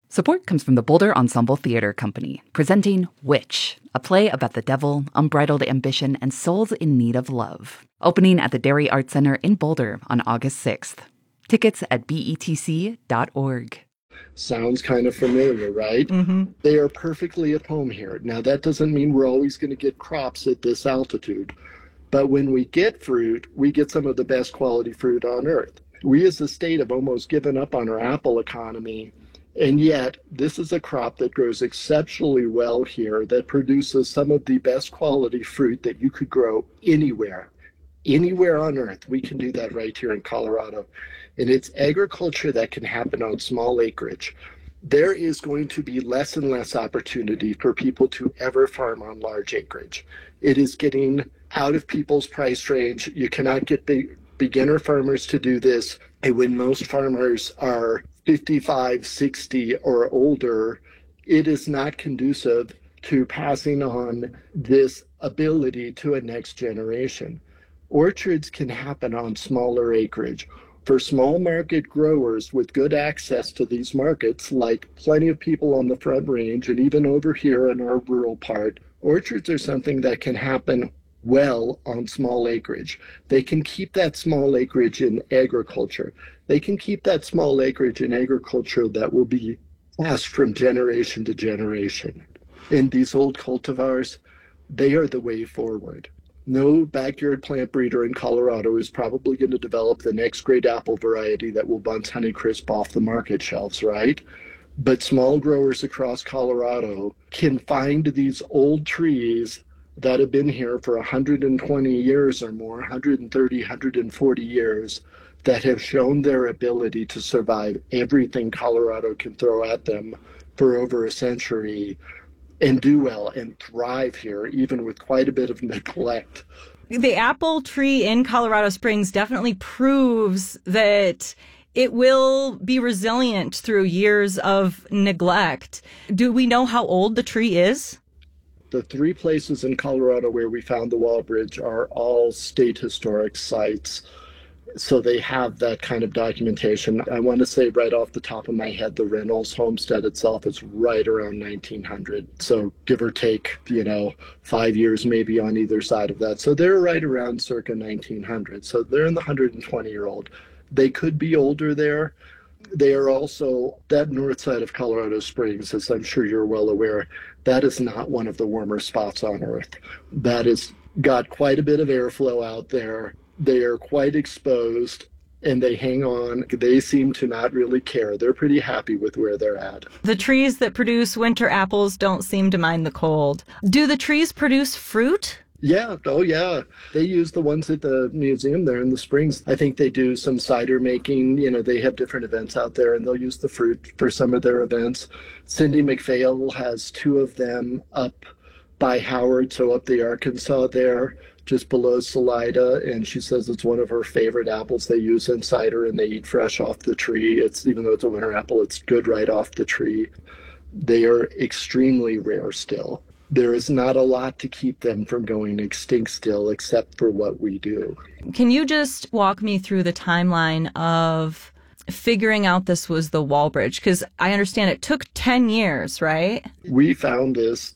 Support comes from the Boulder Ensemble Theater Company, presenting Witch, a play about the devil, unbridled ambition, and souls in need of love. Opening at the Dairy Arts Center in Boulder on August 6th. Tickets at betc.org. Sounds kind of familiar, right? Mm-hmm. They are perfectly at home here. Now, that doesn't mean we're always going to get crops at this altitude, but when we get fruit, we get some of the best quality fruit on earth. We as a state have almost given up on our apple economy, and yet this is a crop that grows exceptionally well here, that produces some of the best quality fruit that you could grow anywhere. Anywhere on earth, we can do that right here in Colorado. And it's agriculture that can happen on small acreage. There is going to be less and less opportunity for people to ever farm on large acreage. It is getting out of people's price range. You cannot get beginner farmers to do this. And when most farmers are 55, 60 or older, it is not conducive to passing on this ability to a next generation. Orchards can happen on smaller acreage. For small market growers with good access to these markets, like plenty of people on the Front Range and even over here in our rural part, orchards are something that can happen well on small acreage. They can keep that small acreage in agriculture. They can keep that small acreage in agriculture that will be passed from generation to generation. And these old cultivars, they are the way forward. No backyard plant breeder in Colorado is probably going to develop the next great apple variety that will bounce Honeycrisp off the market shelves, right? But small growers across Colorado can find these old trees that have been here for 120 years or more, 130, 140 years, that have shown their ability to survive everything Colorado can throw at them for over a century, and do well and thrive here, even with quite a bit of neglect. The apple tree in Colorado Springs definitely proves that it will be resilient through years of neglect. Do we know how old the tree is? The three places in Colorado where we found the Walbridge are all state historic sites. So they have that kind of documentation. I want to say right off the top of my head, the Reynolds homestead itself is right around 1900. So give or take, 5 years maybe on either side of that. So they're right around circa 1900. So they're in the 120-year-old. They could be older there. They are also, that north side of Colorado Springs, as I'm sure you're well aware, that is not one of the warmer spots on earth. That has got quite a bit of airflow out there. They are quite exposed and they hang on. They seem to not really care. They're pretty happy with where they're at. The trees that produce winter apples don't seem to mind the cold. Do the trees produce fruit? Yeah. Oh, yeah. They use the ones at the museum there in the Springs. I think they do some cider making. They have different events out there and they'll use the fruit for some of their events. Cindy McPhail has two of them up by Howard, so up the Arkansas there, just below Salida, and she says it's one of her favorite apples. They use in cider and they eat fresh off the tree. Even though it's a winter apple, it's good right off the tree. They are extremely rare still. There is not a lot to keep them from going extinct still, except for what we do. Can you just walk me through the timeline of figuring out this was the Walbridge? Because I understand it took 10 years, right? We found this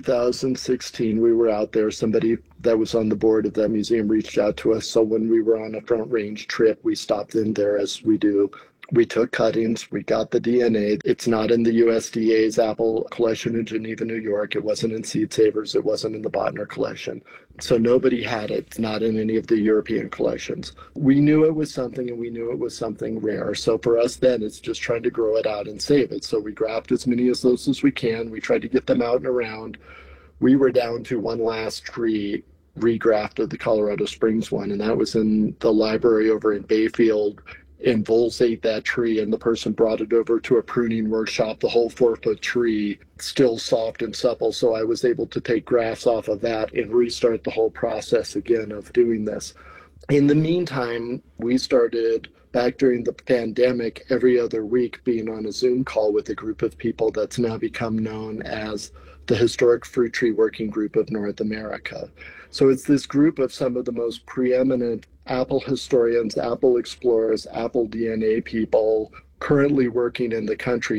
2016. We were out there. Somebody that was on the board of that museum reached out to us. So when we were on a Front Range trip, we stopped in there as we do. We took cuttings. We got the DNA. It's not in the USDA's apple collection in Geneva, New York. It wasn't in Seed Savers. It wasn't in the Botner collection. So nobody had it. It's not in any of the European collections. We knew it was something, and we knew it was something rare. So for us then, it's just trying to grow it out and save it. So we graft as many of those as we can. We tried to get them out and around. We were down to one last tree regraft of the Colorado Springs one, and that was in the library over in Bayfield. And voles ate that tree, and the person brought it over to a pruning workshop, the whole 4-foot tree, still soft and supple. So I was able to take grafts off of that and restart the whole process again of doing this. In the meantime, we started back during the pandemic every other week being on a Zoom call with a group of people that's now become known as the Historic Fruit Tree Working Group of North America. So it's this group of some of the most preeminent apple historians, apple explorers, apple DNA people currently working in the country